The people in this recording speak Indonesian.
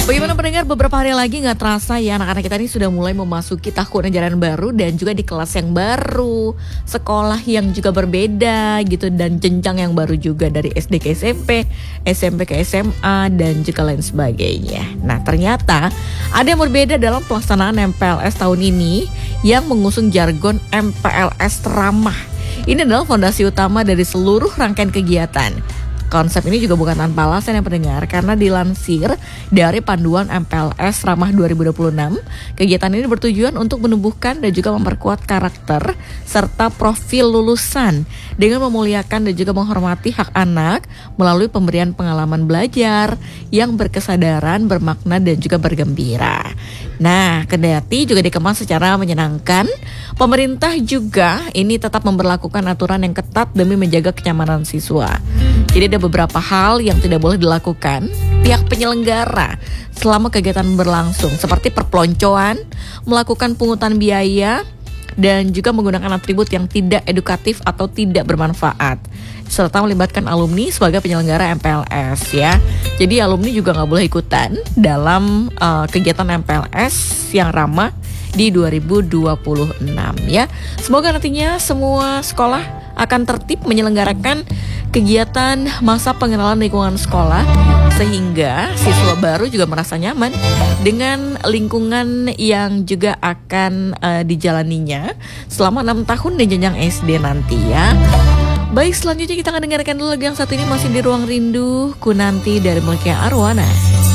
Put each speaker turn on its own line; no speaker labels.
Bagaimana pendengar, beberapa hari lagi nggak terasa ya anak-anak kita ini sudah mulai memasuki tahun ajaran baru dan juga di kelas yang baru, sekolah yang juga berbeda gitu dan jenjang yang baru juga dari SD ke SMP, SMP ke SMA dan juga lain sebagainya. Nah ternyata ada yang berbeda dalam pelaksanaan MPLS tahun ini yang mengusung jargon MPLS ramah. Ini adalah fondasi utama dari seluruh rangkaian kegiatan. Konsep ini juga bukan tanpa alasan yang pendengar, karena dilansir dari panduan MPLS Ramah 2026, kegiatan ini bertujuan untuk menumbuhkan dan juga memperkuat karakter serta profil lulusan dengan memuliakan dan juga menghormati hak anak melalui pemberian pengalaman belajar yang berkesadaran, bermakna dan juga bergembira. Nah, kendati juga dikemas secara menyenangkan, pemerintah juga ini tetap memberlakukan aturan yang ketat demi menjaga kenyamanan siswa. Jadi ada beberapa hal yang tidak boleh dilakukan pihak penyelenggara selama kegiatan berlangsung, seperti perpeloncoan, melakukan pungutan biaya, dan juga menggunakan atribut yang tidak edukatif atau tidak bermanfaat, serta melibatkan alumni sebagai penyelenggara MPLS ya. Jadi alumni juga nggak boleh ikutan dalam kegiatan MPLS yang ramah di 2026 ya. Semoga nantinya semua sekolah akan tertib menyelenggarakan kegiatan masa pengenalan lingkungan sekolah sehingga siswa baru juga merasa nyaman dengan lingkungan yang juga akan dijalaninya selama 6 tahun di jenjang SD nanti ya. Baik, selanjutnya kita akan dengarkan dulu lagu yang satu ini, masih di Ruang Rindu, Ku Nanti dari Melkia Arwana.